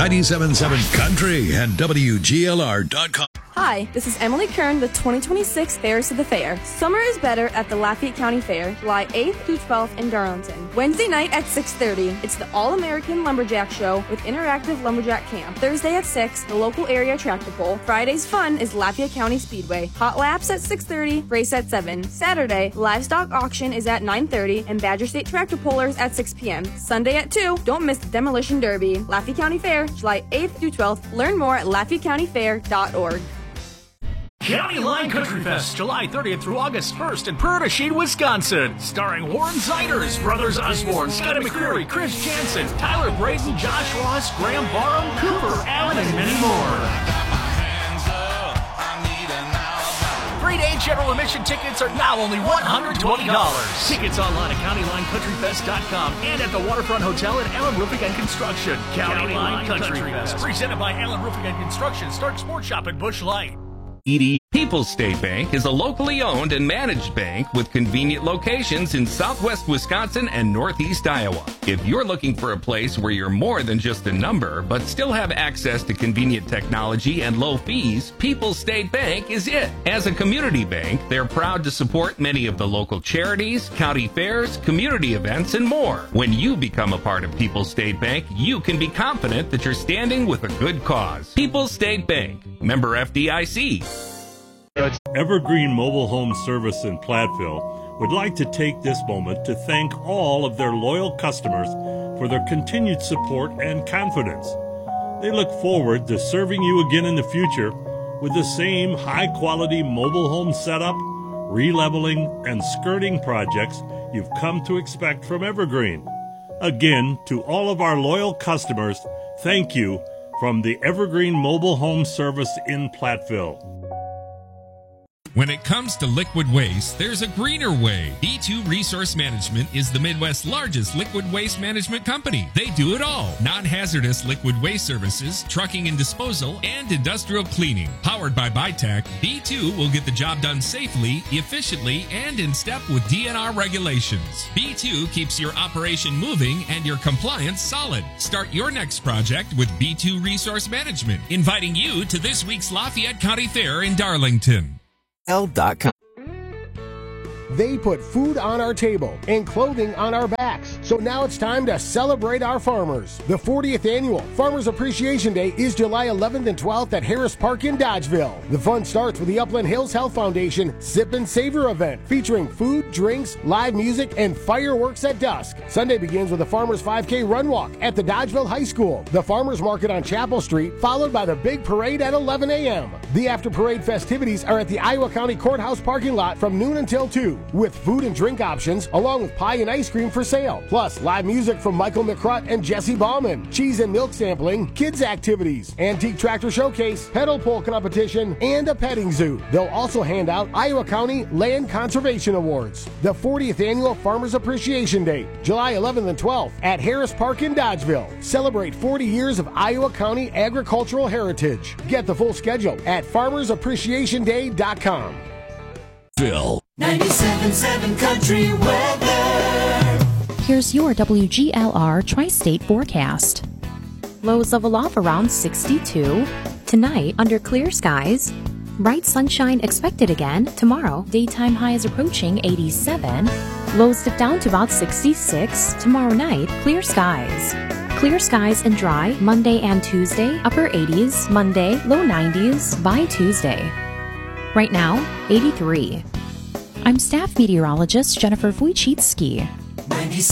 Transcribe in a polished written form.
97.7 Country and WGLR.com. Hi, this is Emily Kern, the 2026 Fairest of the Fair. Summer is better at the Lafayette County Fair, July 8th through 12th in Darlington. Wednesday night at 6:30, it's the All-American Lumberjack Show with interactive lumberjack camp. Thursday at 6, the local area tractor pull. Friday's fun is Lafayette County Speedway. Hot laps at 6:30, race at 7. Saturday, livestock auction is at 9:30 and Badger State tractor pullers at 6 p.m. Sunday at 2, don't miss the Demolition Derby. Lafayette County Fair, July 8th through 12th. Learn more at LafayetteCountyFair.org. County Line Country Fest, July 30th through August 1st in Purtashine, Wisconsin. Starring Warren Ziders, Brothers Osborne, Scotty McCreery, Chris Jansen, Tyler Braden, Josh Ross, Graham Barham, Cooper Allen, and many more. 3-day general admission tickets are now only $120. Tickets online at CountyLineCountryFest.com and at the Waterfront Hotel at Allen Roofing and Construction. County Line Country Fest, presented by Allen Roofing and Construction, Stark Sports Shop at Busch Light. People's State Bank is a locally owned and managed bank with convenient locations in southwest Wisconsin and northeast Iowa. If you're looking for a place where you're more than just a number, but still have access to convenient technology and low fees, People's State Bank is it. As a community bank, they're proud to support many of the local charities, county fairs, community events, and more. When you become a part of People's State Bank, you can be confident that you're standing with a good cause. People's State Bank, member FDIC. Evergreen Mobile Home Service in Platteville would like to take this moment to thank all of their loyal customers for their continued support and confidence. They look forward to serving you again in the future with the same high-quality mobile home setup, re-leveling, and skirting projects you've come to expect from Evergreen. Again, to all of our loyal customers, thank you from the Evergreen Mobile Home Service in Platteville. When it comes to liquid waste, there's a greener way. B2 Resource Management is the Midwest's largest liquid waste management company. They do it all. Non-hazardous liquid waste services, trucking and disposal, and industrial cleaning. Powered by BITAC, B2 will get the job done safely, efficiently, and in step with DNR regulations. B2 keeps your operation moving and your compliance solid. Start your next project with B2 Resource Management, inviting you to this week's Lafayette County Fair in Darlington. They put food on our table and clothing on our backs. So now it's time to celebrate our farmers. The 40th annual Farmers Appreciation Day is July 11th and 12th at Harris Park in Dodgeville. The fun starts with the Upland Hills Health Foundation Sip and Savor event featuring food, drinks, live music, and fireworks at dusk. Sunday begins with a Farmers 5K run walk at the Dodgeville High School. The Farmers Market on Chapel Street, followed by the big parade at 11 a.m. The after-parade festivities are at the Iowa County Courthouse parking lot from noon until 2. With food and drink options, along with pie and ice cream for sale. Plus, live music from Michael McCrut and Jesse Ballman, cheese and milk sampling, kids activities, antique tractor showcase, pedal pole competition, and a petting zoo. They'll also hand out Iowa County Land Conservation Awards. The 40th Annual Farmers Appreciation Day, July 11th and 12th at Harris Park in Dodgeville. Celebrate 40 years of Iowa County agricultural heritage. Get the full schedule at farmersappreciationday.com. Phil. 97.7 Country Weather. Here's your WGLR Tri-State forecast. Lows level off around 62. Tonight, under clear skies. Bright sunshine expected again. Tomorrow, daytime highs approaching 87. Lows dip down to about 66. Tomorrow night, clear skies. Clear skies and dry Monday and Tuesday, upper 80s. Monday, low 90s by Tuesday. Right now, 83. I'm staff meteorologist Jennifer Wojcicki.